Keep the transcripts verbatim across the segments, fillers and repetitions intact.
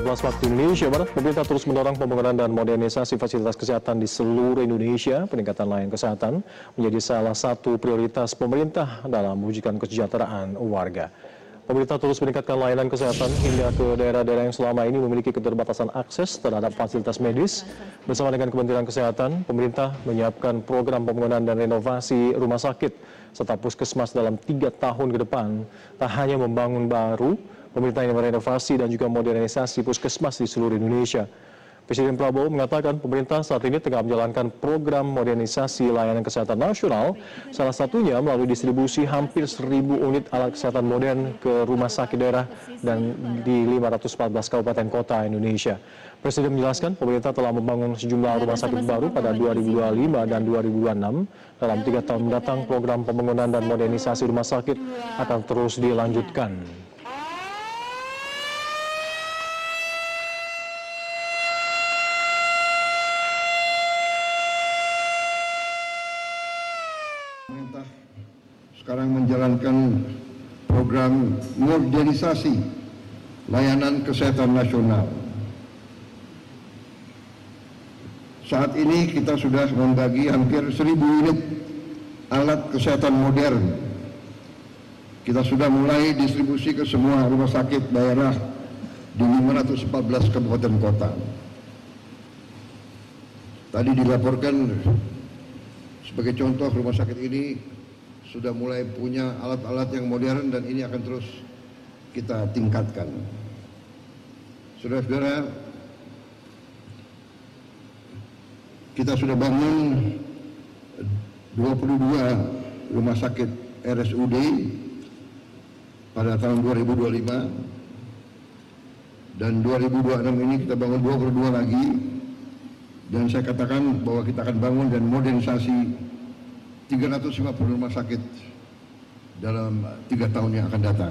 belas waktu Indonesia Barat, pemerintah terus mendorong pembangunan dan modernisasi fasilitas kesehatan di seluruh Indonesia. Peningkatan layanan kesehatan menjadi salah satu prioritas pemerintah dalam mewujudkan kesejahteraan warga. Pemerintah terus meningkatkan layanan kesehatan hingga ke daerah-daerah yang selama ini memiliki keterbatasan akses terhadap fasilitas medis. Bersama dengan Kementerian Kesehatan, pemerintah menyiapkan program pembangunan dan renovasi rumah sakit serta puskesmas dalam tiga tahun ke depan. Tak hanya membangun baru, pemerintah yang merenovasi dan juga modernisasi puskesmas di seluruh Indonesia. Presiden Prabowo mengatakan pemerintah saat ini tengah menjalankan program modernisasi layanan kesehatan nasional, salah satunya melalui distribusi hampir seribu unit alat kesehatan modern ke rumah sakit daerah dan di lima ratus empat belas kabupaten kota Indonesia. Presiden menjelaskan pemerintah telah membangun sejumlah rumah sakit baru pada dua ribu dua puluh lima dan dua ribu dua puluh enam. Dalam tiga tahun mendatang, program pembangunan dan modernisasi rumah sakit akan terus dilanjutkan. Sekarang menjalankan program modernisasi layanan kesehatan nasional. Saat ini kita sudah membagi hampir seribu unit alat kesehatan modern. Kita sudah mulai distribusi ke semua rumah sakit daerah di lima ratus empat belas kabupaten kota. Tadi dilaporkan sebagai contoh rumah sakit ini sudah mulai punya alat-alat yang modern dan ini akan terus kita tingkatkan. Saudara-saudara, kita sudah bangun dua puluh dua rumah sakit R S U D pada tahun dua ribu dua puluh lima dan dua ribu dua puluh enam ini kita bangun dua puluh dua lagi, dan saya katakan bahwa kita akan bangun dan modernisasi tiga ratus lima puluh rumah sakit dalam tiga tahun yang akan datang.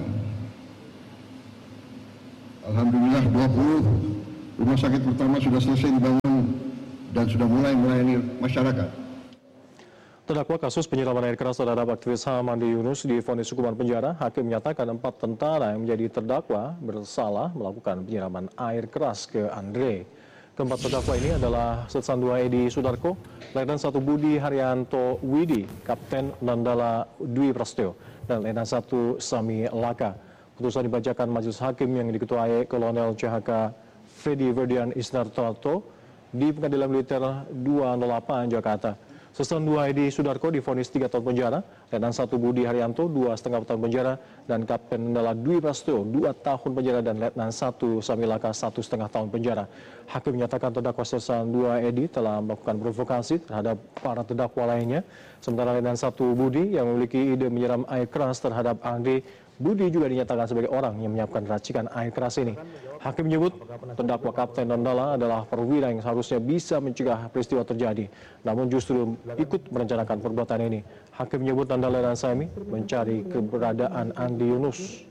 Alhamdulillah dua puluh rumah sakit pertama sudah selesai dibangun dan sudah mulai melayani masyarakat. Terdakwa kasus penyiraman air keras terhadap aktivis H A M Andi Yunus divonis hukuman penjara. Hakim menyatakan empat tentara yang menjadi terdakwa bersalah melakukan penyiraman air keras ke Andre. Keempat terdakwa ini adalah Setsan dua Edi Sudarko, Letnan satu Budi Haryanto Widi, Kapten Nandala Dwi Prasetyo, dan Letnan satu Sami Laka. Putusan dibacakan Majelis Hakim yang diketuai Kolonel C H K Fedi Verdian Isnartoto di Pengadilan Militer dua nol delapan Jakarta. Setsan dua Edi Sudarko divonis tiga tahun penjara, Letnan satu Budi Haryanto dua setengah tahun penjara, dan Kapten Nandala Dwi Prasetyo dua tahun penjara dan Letnan satu Samilaka satu setengah tahun penjara. Hakim menyatakan terdakwa Setsan dua Edi telah melakukan provokasi terhadap para terdakwa lainnya, sementara Letnan satu Budi yang memiliki ide menyiram air keras terhadap Andre. Budi juga dinyatakan sebagai orang yang menyiapkan racikan air keras ini. Hakim menyebut terdakwa Kapten Nandala adalah perwira yang seharusnya bisa mencegah peristiwa terjadi, namun justru ikut merencanakan perbuatan ini. Hakim menyebut Nandala dan Sami mencari keberadaan Andi Yunus.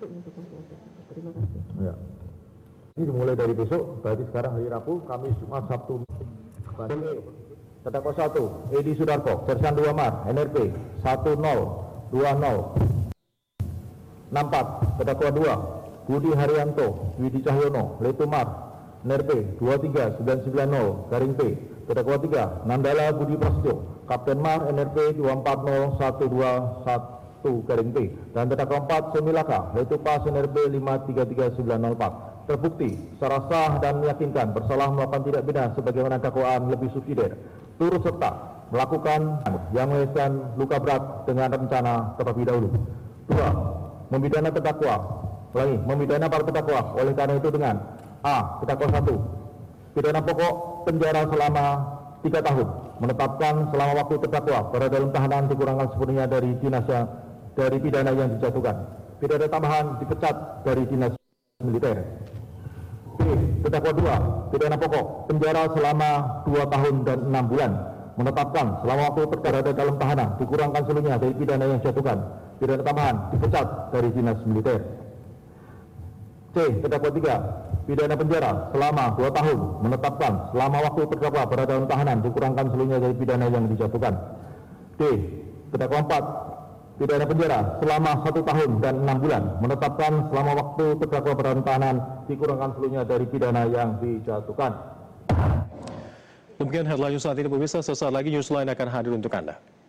Ya. Ini dimulai dari besok, berarti sekarang hari Rabu, Kamis, Jumat, Sabtu. Terdakwa satu, Edi Sudarko, Sersan dua Mar, N R P satu nol dua nol. enam empat, terdakwa dua, Budi Haryanto, Widi Cahyono, Letumar, N R P dua tiga sembilan sembilan nol, garing P, terdakwa tiga, Nandala Budi Prasetyo, Kapten Mar, N R P dua empat nol satu dua satu, garing P, dan terdakwa empat, Semilaka, Letupas, N R P lima tiga tiga sembilan nol empat, terbukti secara sah dan meyakinkan bersalah melakukan tindak pidana sebagaimana dakwaan lebih subsidiar, turut serta melakukan yang menyebabkan luka berat dengan rencana terlebih dahulu. Dua, memidana terdakwa, lagi memidana para terdakwa oleh karena itu dengan A. Terdakwa satu, pidana pokok penjara selama tiga tahun, menetapkan selama waktu terdakwa berada dalam tahanan dikurangkan sepenuhnya dari dinas dari pidana yang dijatuhkan. Pidana tambahan dipecat dari dinas militer. B. Terdakwa dua, pidana pokok penjara selama dua tahun dan enam bulan, menetapkan selama waktu berada dalam tahanan dikurangkan seluruhnya dari pidana yang dijatuhkan. Pidana tambahan dipecat dari dinas militer. C. Terdakwa tiga, pidana penjara selama dua tahun, menetapkan selama waktu terdakwa berada dalam tahanan dikurangkan seluruhnya dari pidana yang dijatuhkan. D. Terdakwa empat, pidana penjara selama satu tahun dan enam bulan, menetapkan selama waktu terdakwa bertahan tahanan dikurangkan seluruhnya dari pidana yang dijatuhkan. Demikian headline news saat ini pemirsa, sesaat lagi Newsline akan hadir untuk Anda.